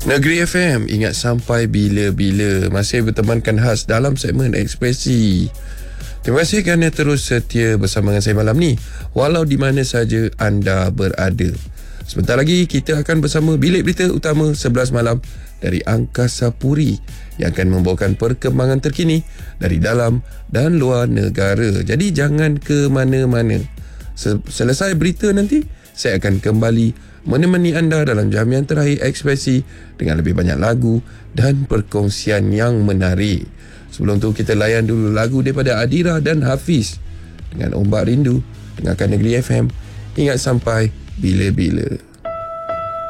Negeri FM, ingat sampai bila-bila. Masih bertemankan khas dalam segmen Ekspresi. Terima kasih kerana terus setia bersama dengan saya malam ni, walau di mana saja anda berada. Sebentar lagi kita akan bersama Bilik Berita Utama 11 malam dari Angkasa Puri yang akan membawakan perkembangan terkini dari dalam dan luar negara. Jadi jangan ke mana-mana. Selesai berita nanti, saya akan kembali menemani anda dalam jamian terakhir Ekspresi dengan lebih banyak lagu dan perkongsian yang menarik. Sebelum tu kita layan dulu lagu daripada Adira dan Hafiz dengan Ombak Rindu. Dengarkan Negeri FM, ingat sampai bila-bila.